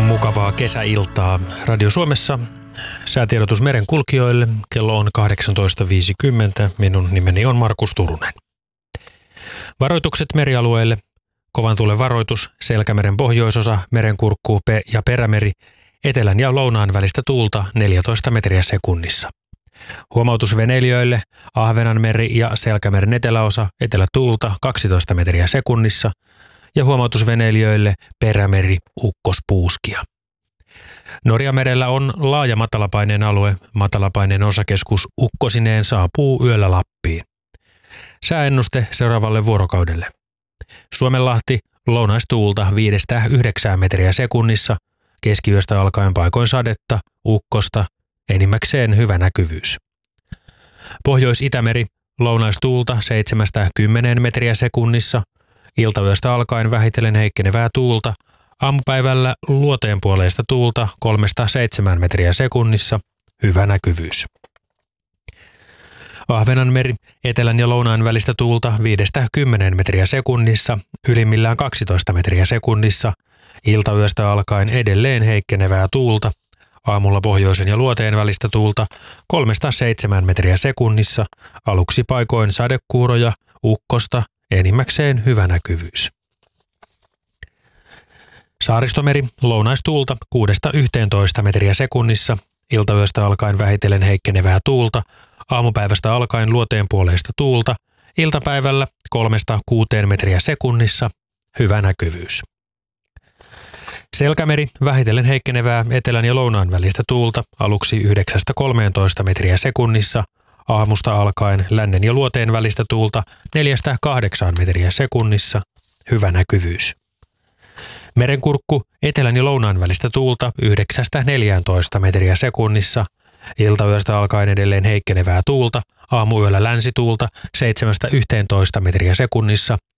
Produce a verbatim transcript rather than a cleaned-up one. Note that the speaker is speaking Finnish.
Mukavaa kesäiltaa Radio Suomessa. Säätiedotus merenkulkijoille. Kello on kahdeksantoista viisikymmentä. Minun nimeni on Markus Turunen. Varoitukset merialueille. Kovan tuulen varoitus. Selkämeren pohjoisosa, Merenkurkku ja Perämeri. Etelän ja lounaan välistä tuulta neljätoista metriä sekunnissa. Huomautus veneilijöille. Ahvenanmeri ja Selkämeren eteläosa, etelätuulta kaksitoista metriä sekunnissa. Ja huomautus veneilijöille Perämeri, ukkospuuskia. Norjamerellä on laaja matalapaineen alue. Matalapaineen osakeskus ukkosineen saapuu yöllä Lappiin. Sääennuste seuraavalle vuorokaudelle. Suomenlahti lounaistuulta viidestä yhdeksään metriä sekunnissa. Keskiyöstä alkaen paikoin sadetta, ukkosta, enimmäkseen hyvä näkyvyys. Pohjois-Itämeri lounaistuulta seitsemästä kymmeneen metriä sekunnissa. Iltayöstä alkaen vähitellen heikkenevää tuulta. Aamupäivällä luoteenpuoleista tuulta kolmesta seitsemään metriä sekunnissa. Hyvä näkyvyys. Ahvenanmeri etelän ja lounaan välistä tuulta viidestä kymmeneen metriä sekunnissa. Ylimmillään kaksitoista metriä sekunnissa. Iltayöstä alkaen edelleen heikkenevää tuulta. Aamulla pohjoisen ja luoteen välistä tuulta kolmesta seitsemään metriä sekunnissa. Aluksi paikoin sadekuuroja, ukkosta, enimmäkseen hyvä näkyvyys. Saaristomeri lounaistuulta kuudesta yhteentoista metriä sekunnissa. Iltayöstä alkaen vähitellen heikkenevää tuulta. Aamupäivästä alkaen luoteenpuoleista tuulta. Iltapäivällä kolmesta kuuteen metriä sekunnissa. Hyvä näkyvyys. Selkämeri vähitellen heikkenevää etelän ja lounaan välistä tuulta. Aluksi yhdeksästä kolmeentoista metriä sekunnissa. Aamusta alkaen lännen ja luoteen välistä tuulta neljästä kahdeksaan metriä sekunnissa. Hyvä näkyvyys. Merenkurkku etelän ja lounaan välistä tuulta yhdeksästä neljääntoista metriä sekunnissa. Iltayöstä alkaen edelleen heikkenevää tuulta. Aamuyöllä länsituulta seitsemästä yhteentoista metriä sekunnissa.